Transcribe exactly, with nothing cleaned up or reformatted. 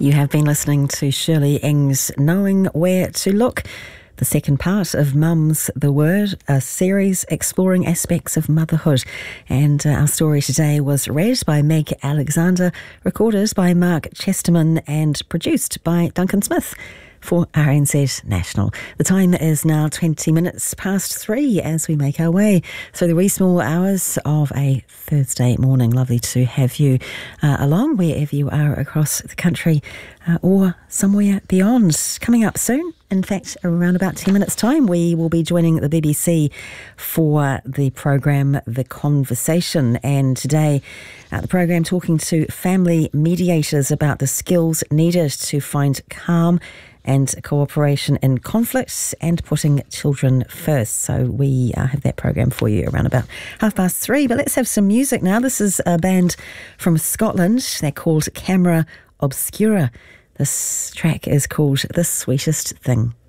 You have been listening to Shirley Ing's Knowing Where to Look, the second part of Mum's the Word, a series exploring aspects of motherhood. And uh, our story today was read by Meg Alexander, recorded by Mark Chesterman and produced by Duncan Smith for R N Z National. The time is now twenty minutes past three as we make our way through the wee small hours of a Thursday morning. Lovely to have you uh, along wherever you are across the country uh, or somewhere beyond. Coming up soon, in fact, around about ten minutes' time, we will be joining the B B C for the programme The Conversation. And today, uh, the programme talking to family mediators about the skills needed to find calm and cooperation in conflicts and putting children first. So we uh, have that program for you around about half past three. But let's have some music now. This is a band from Scotland. They're called Camera Obscura. This track is called The Sweetest Thing.